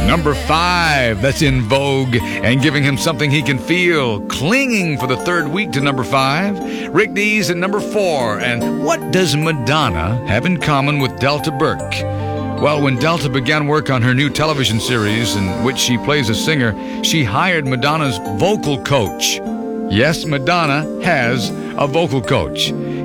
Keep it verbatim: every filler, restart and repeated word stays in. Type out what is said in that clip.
Number five, that's in vogue and giving him something he can feel. Clinging for the third week to number five. Rick Dees at number four. And what does Madonna have in common with Delta Burke? Well, when Delta began work on her new television series in which she plays a singer, she hired Madonna's vocal coach. Yes, Madonna has a vocal coach.